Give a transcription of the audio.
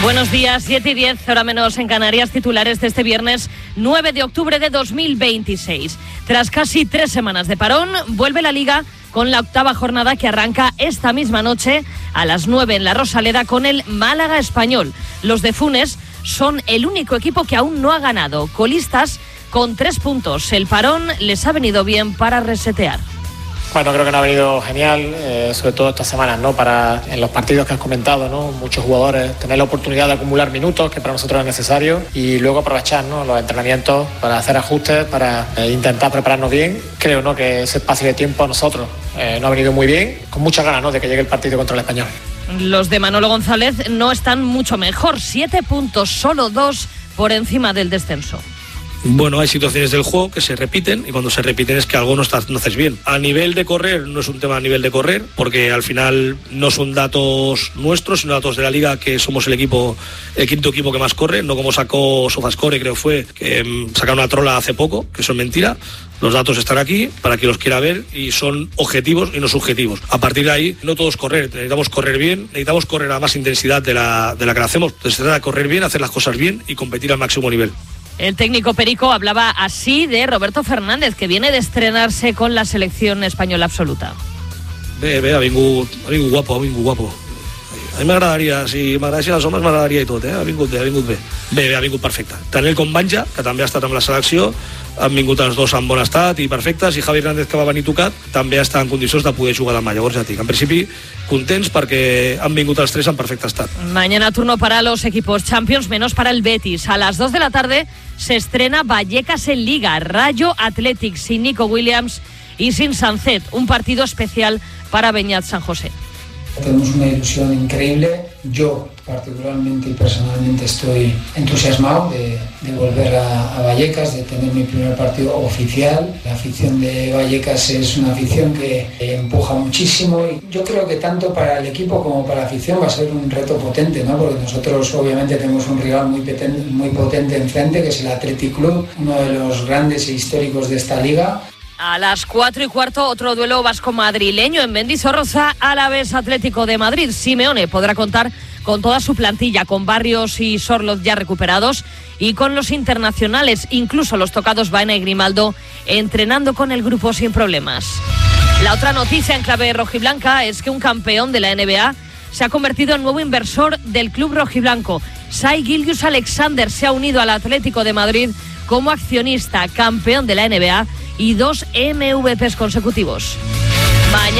Buenos días, 7:10, hora menos en Canarias, titulares de este viernes 9 de octubre de 2026. Tras casi 3 semanas de parón, vuelve la Liga con la 8ª jornada que arranca esta misma noche a las 9 en la Rosaleda con el Málaga Español. Los de Funes son el único equipo que aún no ha ganado, colistas con 3 puntos. El parón les ha venido bien para resetear. Bueno, creo que nos ha venido genial, sobre todo estas semanas, ¿no? Para en los partidos que has comentado, ¿no? Muchos jugadores tener la oportunidad de acumular minutos, que para nosotros es necesario, y luego aprovechar, ¿no? Los entrenamientos para hacer ajustes, para intentar prepararnos bien. Creo, ¿no? Que ese espacio de tiempo a nosotros nos ha venido muy bien, con muchas ganas, ¿no? De que llegue el partido contra el Español. Los de Manolo González no están mucho mejor, 7 puntos, solo 2 por encima del descenso. Bueno, hay situaciones del juego que se repiten y cuando se repiten es que algo no haces bien. A nivel de correr, no es un tema a nivel de correr, porque al final no son datos nuestros, sino datos de la Liga, que somos el quinto equipo que más corre, no como sacó Sofascore, creo fue, que sacaron una trola hace poco, que eso es mentira. Los datos están aquí para quien los quiera ver y son objetivos y no subjetivos. A partir de ahí, no todos correr, necesitamos correr bien, necesitamos correr a más intensidad de la que la hacemos. Entonces se trata de correr bien, hacer las cosas bien y competir al máximo nivel. El técnico Perico hablaba así de Roberto Fernández, que viene de estrenarse con la selección española absoluta. Ha vingut guapo. A mi m'agradaria, si m'agradessin els homes m'agradaria i tot, ha vingut bé. Ha vingut perfecte. Tant ell com Banja, que també ha estat amb la selecció, han vingut els dos en bon estat i perfectes, i Javi Hernández, que va venir tocat, també està en condicions de poder jugar demà. Llavors ja dic, en principi contents perquè han vingut els 3 en perfecte estat. Mañana turno para los equipos Champions, menos para el Betis. A las 2 de la tarde se estrena Vallecas en Liga, Rayo Athletic, sin Nico Williams y sin Sancet, un partido especial para Beñat San José. Tenemos una ilusión increíble. Yo particularmente y personalmente estoy entusiasmado de volver a Vallecas, de tener mi primer partido oficial. La afición de Vallecas es una afición que empuja muchísimo y yo creo que tanto para el equipo como para la afición va a ser un reto potente, ¿no? Porque nosotros obviamente tenemos un rival muy potente enfrente, que es el Athletic Club, uno de los grandes e históricos de esta liga. A las 4:15, otro duelo vasco-madrileño en Mendizorroza, Alavés Atlético de Madrid. Simeone podrá contar con toda su plantilla, con Barrios y Sorloz ya recuperados y con los internacionales, incluso los tocados Baena y Grimaldo, entrenando con el grupo sin problemas. La otra noticia en clave rojiblanca es que un campeón de la NBA se ha convertido en nuevo inversor del club rojiblanco. Shai Gilgeous-Alexander se ha unido al Atlético de Madrid como accionista, campeón de la NBA y 2 MVPs consecutivos. Mañana